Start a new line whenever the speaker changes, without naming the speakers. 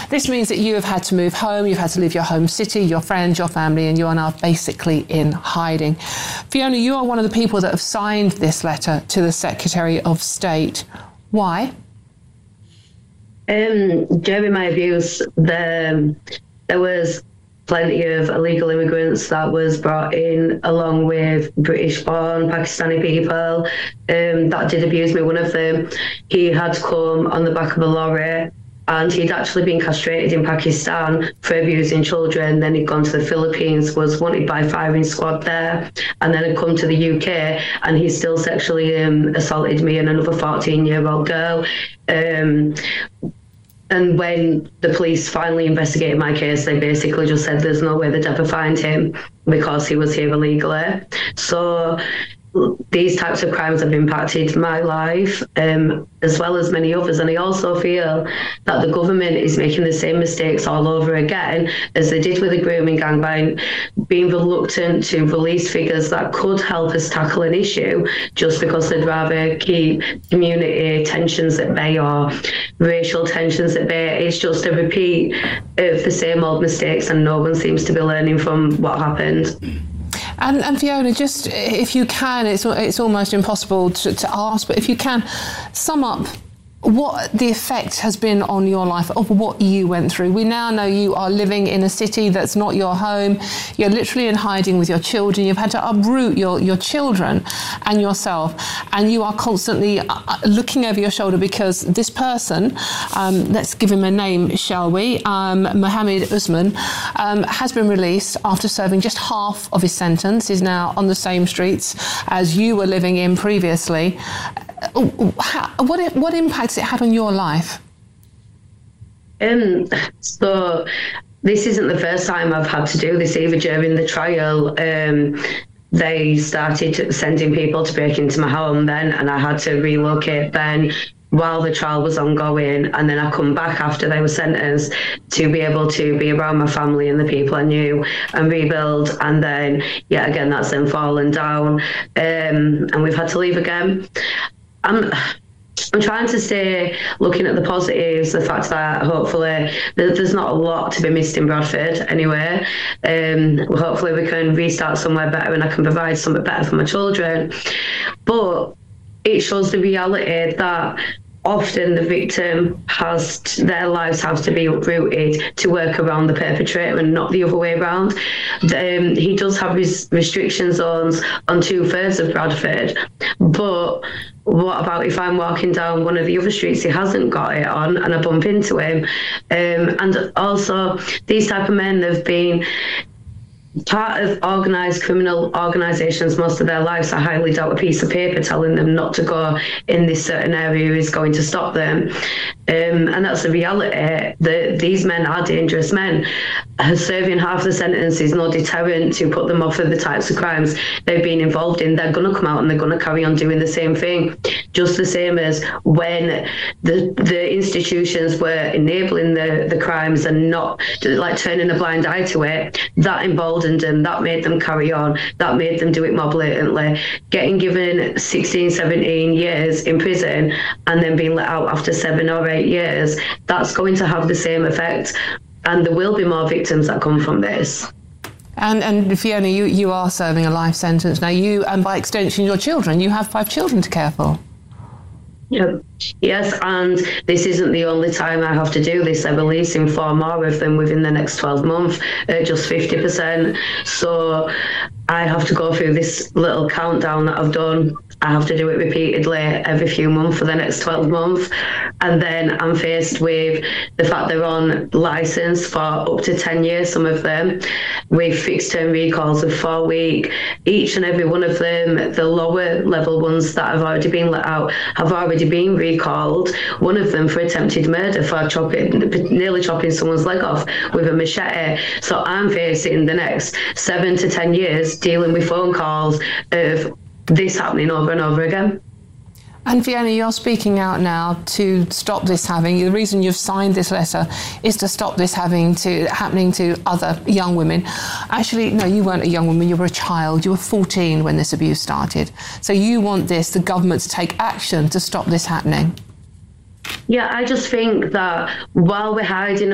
This means that you have had to move home, you've had to leave your home city, your friends, your family, and you are now basically in hiding. Fiona, you are one of the people that have signed this letter to the Secretary of State. Why?
During my abuse, there was plenty of illegal immigrants that was brought in along with British-born Pakistani people that did abuse me. One of them, he had come on the back of a lorry and he'd actually been castrated in Pakistan for abusing children. Then he'd gone to the Philippines, was wanted by firing squad there, and then had come to the UK and he still sexually assaulted me and another 14-year-old girl. And when the police finally investigated my case, they basically just said there's no way they'd ever find him because he was here illegally. So these types of crimes have impacted my life as well as many others. And I also feel that the government is making the same mistakes all over again as they did with the grooming gang by being reluctant to release figures that could help us tackle an issue just because they'd rather keep community tensions at bay or racial tensions at bay. It's just a repeat of the same old mistakes and no one seems to be learning from what happened.
And Fiona, just if you can, it's almost impossible to ask, but if you can, sum up what the effect has been on your life of what you went through. We now know you are living in a city that's not your home. You're literally in hiding with your children. You've had to uproot your children and yourself, and you are constantly looking over your shoulder because this person, let's give him a name, shall we, Mohammed Usman, has been released after serving just half of his sentence, is now on the same streets as you were living in previously. What impact has it had on your life?
So this isn't the first time I've had to do this either. During the trial, they started sending people to break into my home then, and I had to relocate then while the trial was ongoing, and then I come back after they were sentenced to be able to be around my family and the people I knew and rebuild. And then, yeah, again, that's then fallen down, and we've had to leave again. I'm trying to stay looking at the positives, the fact that hopefully there's not a lot to be missed in Bradford anyway. Hopefully we can restart somewhere better and I can provide something better for my children. But it shows the reality that often the victim their lives have to be uprooted to work around the perpetrator and not the other way around. He does have restriction zones on 2/3 of Bradford, but what about if I'm walking down one of the other streets he hasn't got it on and I bump into him? And also these type of men have been part of organised criminal organisations most of their lives. I highly doubt a piece of paper telling them not to go in this certain area is going to stop them. And that's the reality. These men are dangerous men. Serving half the sentence is no deterrent to put them off of the types of crimes they've been involved in. They're going to come out and they're going to carry on doing the same thing. Just the same as when the institutions were enabling the crimes and not like turning a blind eye to it, that emboldened them, that made them carry on, that made them do it more blatantly. Getting given 16, 17 years in prison and then being let out after 7 or 8 years, that's going to have the same effect. And there will be more victims that come from this.
And Fiona, you are serving a life sentence now. You, and by extension, your children. You have 5 children to care for.
Yep. Yes, and this isn't the only time I have to do this. They're releasing 4 more of them within the next 12 months, just 50%. So I have to go through this little countdown that I've done. I have to do it repeatedly every few months for the next 12 months. And then I'm faced with the fact they're on licence for up to 10 years, some of them, with fixed term recalls of 4 weeks. Each and every one of them, the lower level ones that have already been let out, have already been recalled. One of them for attempted murder, for nearly chopping someone's leg off with a machete. So I'm facing the next 7 to 10 years dealing with phone calls of this happening over and over again.
And Fiona, you're speaking out now to stop this happening. The reason you've signed this letter is to stop this happening to other young women. Actually, no, you weren't a young woman, you were a child. You were 14 when this abuse started. So you want the government to take action to stop this happening.
Yeah, I just think that while we're hiding